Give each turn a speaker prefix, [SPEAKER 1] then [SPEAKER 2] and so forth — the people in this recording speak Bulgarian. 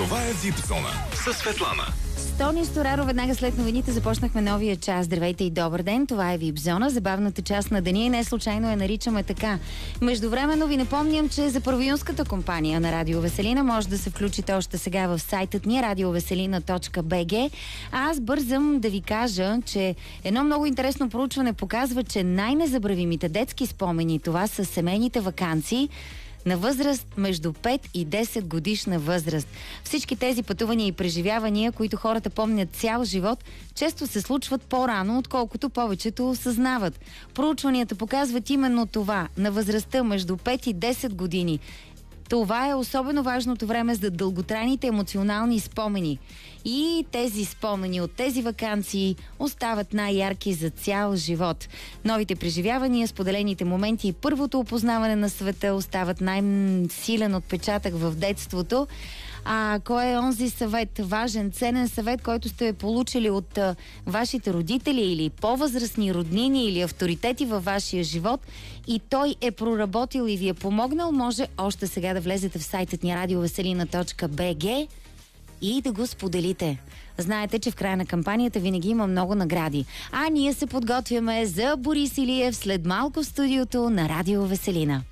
[SPEAKER 1] Това е Випзона със Светлана.
[SPEAKER 2] Тони Стораро, веднага след новините започнахме новия час. Здравейте и добър ден, това е Випзона, забавната част на деня и не случайно я наричаме така. Междувременно ви напомням, че за първоюнската компания на Радио Веселина може да се включите още сега в сайтът ни radioveselina.bg. Аз бързам да ви кажа, че едно много интересно проучване показва, че най-незабравимите детски спомени, това са семейните ваканции на възраст между 5 и 10 годишна възраст. Всички тези пътувания и преживявания, които хората помнят цял живот, често се случват по-рано, отколкото повечето осъзнават. Проучванията показват именно това, на възрастта между 5 и 10 години. Това е особено важното време за дълготрайните емоционални спомени. И тези спомени от тези ваканции остават най-ярки за цял живот. Новите преживявания, споделените моменти и първото опознаване на света остават най-силен отпечатък в детството. А кой е онзи съвет, важен, ценен съвет, който сте получили от вашите родители или по-възрастни роднини или авторитети във вашия живот и той е проработил и ви е помогнал, може още сега да влезете в сайтът ни radioveselina.bg и да го споделите. Знаете, че в края на кампанията винаги има много награди. А ние се подготвяме за Борис Илиев след малко в студиото на Радио Веселина.